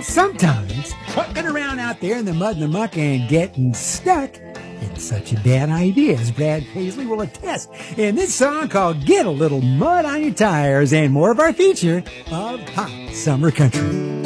Sometimes trucking around out there in the mud and the muck and getting stuck is such a bad idea, as Brad Paisley will attest in this song called Get a Little Mud on Your Tires, and more of our feature of Hot Summer Country.